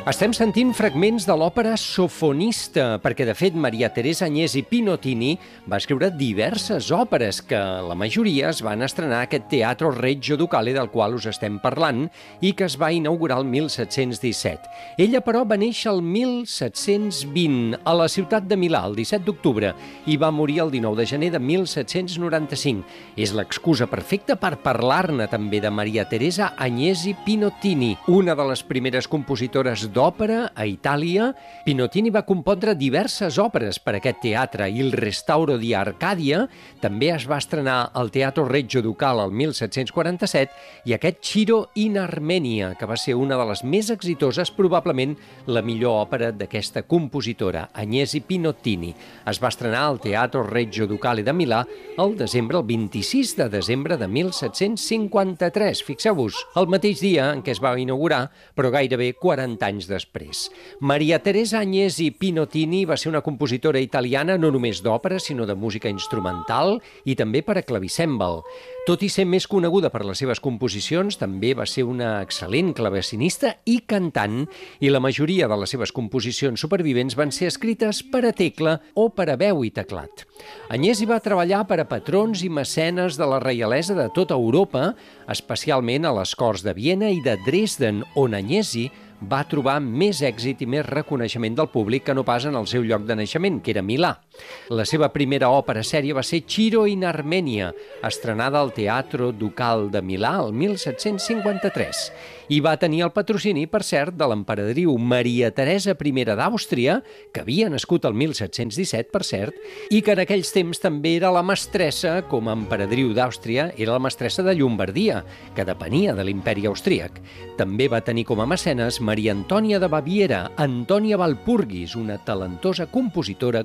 Estem sentint fragments de l'òpera Sofonista, perquè, de fet, Maria Teresa Agnesi Pinottini va escriure diverses òperes que la majoria es van estrenar a aquest Teatro Regio Ducale del qual us estem parlant i que es va inaugurar el 1717. Ella, però, va néixer el 1720 a la ciutat de Milà, el 17 d'octubre, i va morir el 19 de gener de 1795. És l'excusa perfecta per parlar-ne també de Maria Teresa Agnesi Pinottini, una de les primeres compositores d'òpera a Itàlia. Pinottini va compondre diverses òperes per a aquest teatre i el Restauro di Arcadia també es va estrenar al Teatro Regio Ducale el 1747 i aquest Ciro in Armenia, que va ser una de les més exitoses, probablement la millor òpera d'aquesta compositora, Agnesi Pinottini. Es va estrenar al Teatro Regio Ducale de Milà el 26 de desembre de 1753. Fixeu-vos, el mateix dia en què es va inaugurar, però gairebé 40 anys després. Maria Teresa Agnesi Pinottini va ser una compositora italiana no només d'òpera, sinó de música instrumental i també per a clavicèmbal. Tot i ser més coneguda per les seves composicions, també va ser una excel·lent clavecinista i cantant, i la majoria de les seves composicions supervivents van ser escrites per a tecla o per a veu i teclat. Agnesi va treballar per a patrons i mecenes de la reialesa de tota Europa, especialment a les corts de Viena i de Dresden, on Agnesi va trobar més èxit i més reconeixement del públic que no pas en el seu lloc de naixement, que era Milà. La seva primera òpera sèria va ser Ciro in Armenia, estrenada al Teatro Ducal de Milà el 1753, i va tenir el patrocini, per cert, de l'emperadriu Maria Teresa I d'Àustria, que havia nascut el 1717, per cert, i que en aquells temps també era la mestressa, com a emperadriu d'Àustria, era la mestressa de Llombardia, que depenia de l'imperi austríac. També va tenir com a mecenes Maria Antònia de Baviera, Antònia Walpurgis, una talentosa compositora,